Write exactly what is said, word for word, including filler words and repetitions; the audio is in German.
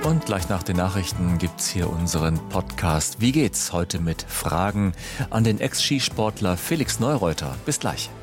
Und gleich nach den Nachrichten gibt's hier unseren Podcast Wie geht's? Heute mit Fragen an den Ex-Skisportler Felix Neureuter. Bis gleich.